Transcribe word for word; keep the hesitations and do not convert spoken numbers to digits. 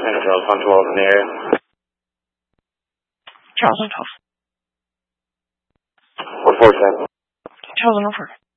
And Charles one twelve in the area. Charles one twelve. What for, Sam? Charles one four.